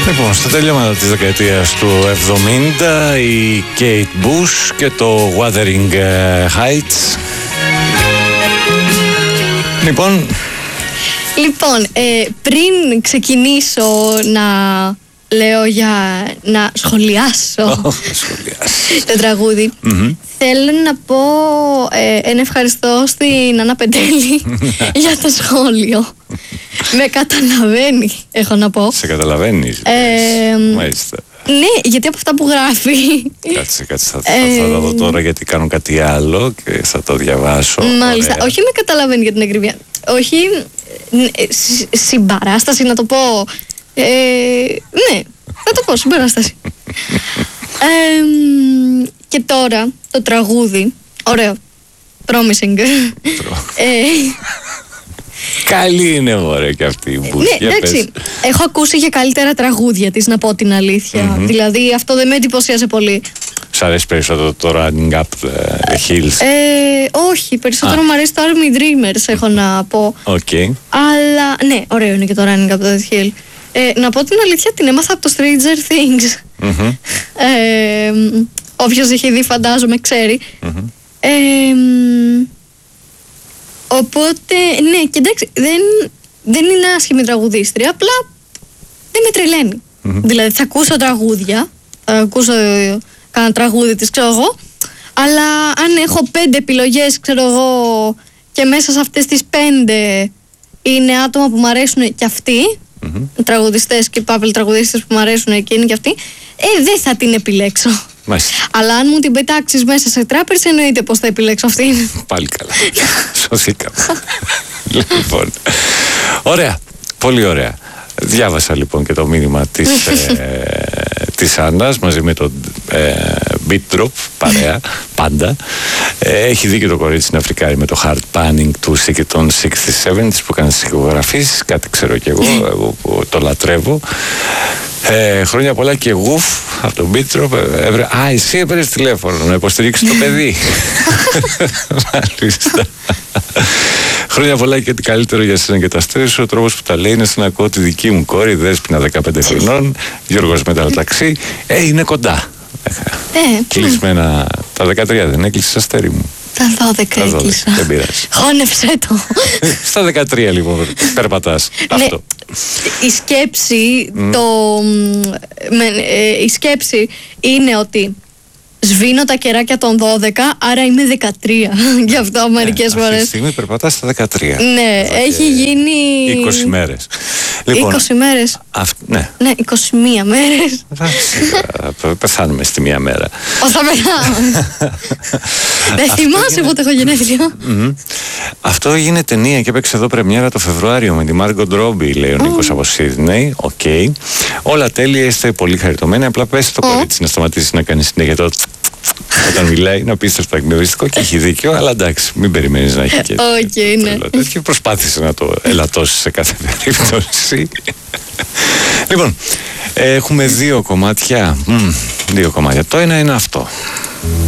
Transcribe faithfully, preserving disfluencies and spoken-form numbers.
Λοιπόν, στο τέλειωμα της δεκαετίας του εβδομήντα η Kate Bush και το Wuthering Heights. Λοιπόν, λοιπόν ε, πριν ξεκινήσω να λέω για να σχολιάσω oh, το τραγούδι, mm-hmm. θέλω να πω ε, ένα ευχαριστώ στην Άννα Πεντέλη για το σχόλιο. Με καταλαβαίνει, έχω να πω. Σε καταλαβαίνεις, ε, μάλιστα. Ναι, γιατί από αυτά που γράφει. Κάτσε, κάτσε, θα, θα, θα τα δω τώρα γιατί κάνω κάτι άλλο και θα το διαβάσω. Μάλιστα, ωραία. Όχι με καταλαβαίνει για την ακριβία. Όχι συμπαράσταση, να το πω. Ε, ναι, θα το πω, συμπαράσταση. ε, και τώρα το τραγούδι, ωραίο, promising. ε, Καλή είναι ωραία και αυτή η Bush. Ναι, εντάξει. Έχω ακούσει για καλύτερα τραγούδια της, να πω την αλήθεια. Mm-hmm. Δηλαδή αυτό δεν με εντυπωσίασε πολύ. Σ' αρέσει περισσότερο το Running Up the Hills? Ε, όχι, περισσότερο ah. μου αρέσει το Army Dreamers, έχω να πω. Okay. Αλλά ναι, ωραίο είναι και το Running Up the Hill. Ε, να πω την αλήθεια, την έμαθα από το Stranger Things. Mm-hmm. ε, όποιος έχει δει, φαντάζομαι, ξέρει. Mm-hmm. Ε, Οπότε, ναι, και εντάξει, δεν, δεν είναι άσχημη τραγουδίστρια, απλά δεν με τρελαίνει. Mm-hmm. Δηλαδή, θα ακούσω τραγούδια, θα ακούσω κάνα τραγούδι της, ξέρω εγώ, αλλά αν έχω πέντε επιλογές, ξέρω εγώ, και μέσα σε αυτές τις πέντε είναι άτομα που μου αρέσουν κι αυτοί, mm-hmm. τραγουδιστές και παύλοι τραγουδίστες που μου αρέσουν εκείνοι κι αυτοί, ε, δεν θα την επιλέξω. Μάλιστα. Αλλά αν μου την πετάξεις μέσα σε τράπερς, εννοείται πως θα επιλέξω αυτήν. Πάλι καλά. Σωθήκαμε. Λοιπόν, ωραία, πολύ ωραία. Διάβασα λοιπόν και το μήνυμα της, ε, της Άννας μαζί με τον ε, Beat Drop, παρέα, πάντα. Ε, έχει δίκιο το κορίτσι να φρικάρει με το hard panning του των εξήντα επτά που κάνει στις ηχογραφήσεις, κάτι ξέρω κι εγώ, εγώ που το λατρεύω. Ε, χρόνια πολλά και γουφ από τον Beat Drop. Ε, α, εσύ έπαιρνες τηλέφωνο να υποστηρίξεις το παιδί. Μάλιστα. Χρόνια πολλά και τι καλύτερο για σένα και τα αστέρια σου. Ο τρόπος που τα λέει είναι σαν να ακούω τη δική μου κόρη, Δέσποινα δεκαπέντε χρονών, Γιώργος Μεταλλαταξή. Ε, είναι κοντά. Ε, Κλεισμένα. Τα δεκατρία δεν έκλεισες, αστέρι μου? Τα δώδεκα έκλεισα. Δεν πειράζει. Χώνεψε το. Στα δεκατρία λοιπόν περπατάς. Αυτό. Η σκέψη, mm. το, με, ε, η σκέψη είναι ότι σβήνω τα κεράκια των δώδεκα, άρα είμαι δεκατρία. Γι' αυτό μερικές φορές. Αυτή τη στιγμή περπατάς στα δεκατρία. Ναι, έχει γίνει είκοσι μέρες. Λοιπόν, είκοσι μέρες. Αυ... Ναι. Ναι, είκοσι μία μέρες. Θα πεθάνουμε στη μία μέρα. Ω, θα πεθάνουμε. Δεν θυμάσαι πότε έχω γενέθλια. Αυτό έγινε ταινία και έπαιξε εδώ πρεμιέρα το Φεβρουάριο με τη Μάργκο Ρόμπι, λέει ο Νίκος από Σίδνεϊ. Οκ. Όλα τέλεια, είστε πολύ χαριτωμένοι. Απλά πες το κορίτσι να σταματήσει να κάνει συνέχεια το όταν μιλάει, είναι απίστευτο εκνευριστικό και έχει δίκιο, αλλά εντάξει, μην περιμένεις να έχει και okay, ναι. τέτοιο. Προσπάθησε να το ελαττώσει σε κάθε περίπτωση. Λοιπόν, έχουμε δύο κομμάτια. Μ, δύο κομμάτια. Το ένα είναι αυτό.